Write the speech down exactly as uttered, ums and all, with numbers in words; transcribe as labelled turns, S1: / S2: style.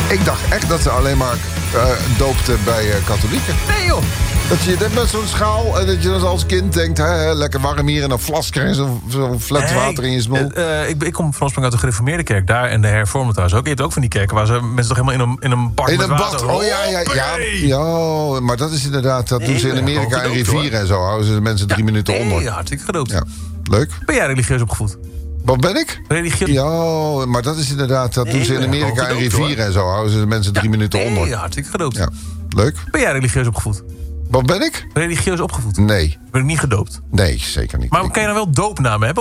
S1: Ik dacht echt dat ze alleen maar uh, doopten bij uh, katholieken.
S2: Nee, joh.
S1: Dat je dit met zo'n schaal en dat je dan als kind denkt... Hè, lekker warm hier en een fles krijg je zo'n zo fles
S2: nee,
S1: water in je smol.
S2: Uh, uh, ik, ik kom van oorsprong uit de gereformeerde kerk daar en de hervormde thuis ook. Je hebt ook van die kerken waar ze mensen toch helemaal in een, in een bak
S1: in
S2: met
S1: een
S2: water...
S1: bad, oh ja, ja, ja, ja. Maar dat is inderdaad, dat nee, doen ze in Amerika in rivieren en zo. Houden ze de mensen drie ja, minuten
S2: nee,
S1: onder.
S2: Ja, hartstikke gedoopt.
S1: Ja, leuk.
S2: Ben jij religieus opgevoed?
S1: Wat ben ik?
S2: Religieus?
S1: Ja, maar dat is inderdaad, dat nee, doen ze in Amerika in rivieren en zo. Houden ze de mensen drie ja, minuten
S2: nee,
S1: onder.
S2: Ja, hartstikke gedoopt.
S1: Ja, leuk.
S2: Ben jij religieus opgevoed?
S1: Wat ben ik?
S2: Religieus opgevoed?
S1: Nee.
S2: Ben ik niet gedoopt?
S1: Nee, zeker niet.
S2: Maar kan je dan wel doopnamen hebben?